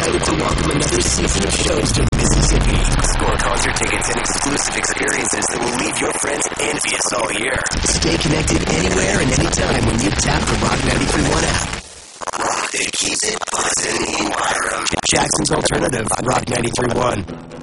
excited to welcome another season of shows to Mississippi. Score concert tickets and exclusive experiences that will leave your friends envious all year. Stay connected anywhere and anytime when you tap the Rock 93.1 app. Rock that keeps it buzzing in Byram. Jackson's alternative, Rock 93.1.